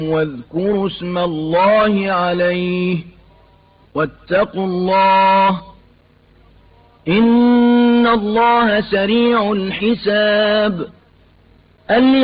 واذكروا اسم الله عليه واتقوا الله إن الله سريع الحساب.